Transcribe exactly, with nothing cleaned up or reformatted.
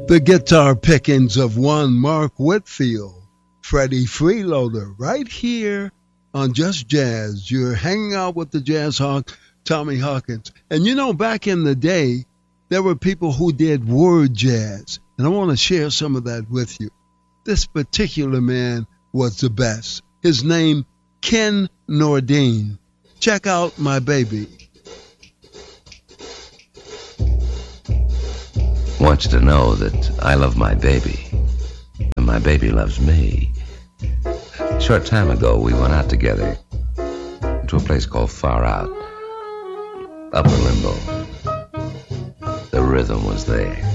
The guitar pickings of one Mark Whitfield, Freddie Freeloader, right here on Just Jazz. You're hanging out with the Jazz Hawk, Tommy Hawkins. And you know, back in the day, there were people who did word jazz. And I want to share some of that with you. This particular man was the best. His name, Ken Nordine. Check out My Baby. I want you to know that I love my baby, and my baby loves me. A short time ago, we went out together to a place called Far Out, Upper Limbo. The rhythm was there.